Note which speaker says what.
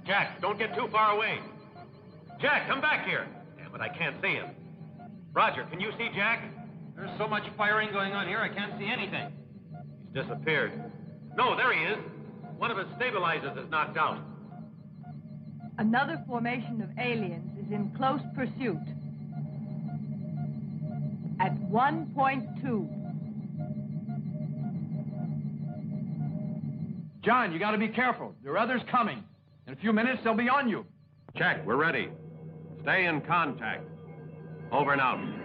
Speaker 1: Jack, don't get too far away. Jack, come back here. Damn it, I can't see him. Roger, can you see Jack?
Speaker 2: There's so much firing going on here, I can't see anything.
Speaker 1: He's disappeared. No, there he is. One of his stabilizers is knocked out.
Speaker 3: Another formation of aliens is in close pursuit. At 1.2.
Speaker 2: John, you got to be careful. There are others coming. In a few minutes, they'll be on you.
Speaker 1: Check, we're ready. Stay in contact. Over and out.